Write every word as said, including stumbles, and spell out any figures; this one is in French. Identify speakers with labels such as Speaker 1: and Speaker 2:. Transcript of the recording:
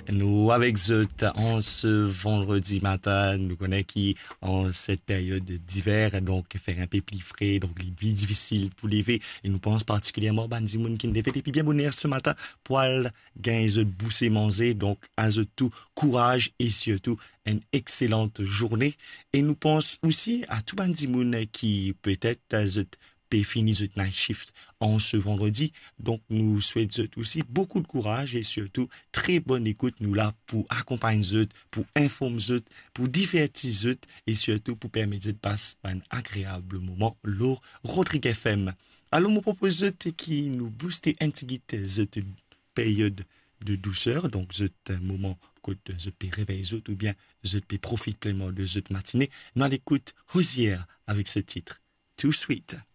Speaker 1: Nous, avec Zot, en ce vendredi matin, nous connaissons qui, en cette période d'hiver, donc, faire un peu plus frais, donc, les plus difficiles pour lever. Et nous pensons particulièrement, à des gens qui ne fait, et puis bien bonheur ce matin, pour gagner Zot bousser manger, donc, à Zot tout, courage et surtout, une excellente journée. Et nous pensons aussi à tout le monde qui, peut-être, Zot, peut finir Zot night shift en ce vendredi. Donc, nous souhaitons aussi beaucoup de courage et surtout très bonne écoute. Nous là pour accompagner Zot, pour informer Zot, pour divertir Zot et surtout pour permettre de passer un agréable moment lors Rodrigue F M. Alors, nous proposons Zot qui nous booste un petit peu Zot période de douceur. Donc, Zot un moment que Zot peut réveiller Zot ou bien Zot peut profiter pleinement de Zot matinée. Nous à l'écoute Rosière avec ce titre. Too Sweet.